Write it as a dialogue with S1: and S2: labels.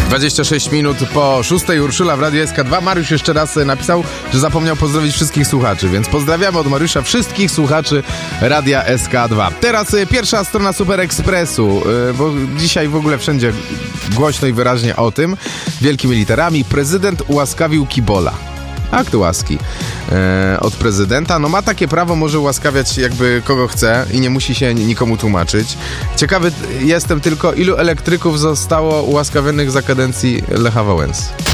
S1: 26 minut po 6. Urszula w Radiu SK2. Mariusz jeszcze raz napisał, że zapomniał pozdrowić wszystkich słuchaczy, więc pozdrawiamy od Mariusza wszystkich słuchaczy Radia SK2. Teraz pierwsza strona Super Expressu, bo dzisiaj w ogóle wszędzie głośno i wyraźnie o tym. Wielkimi literami. Prezydent ułaskawił Kibola. Akt łaski od prezydenta. No ma takie prawo, może ułaskawiać jakby kogo chce i nie musi się nikomu tłumaczyć. Ciekawy jestem tylko, ilu elektryków zostało ułaskawionych za kadencji Lecha Wałęsy.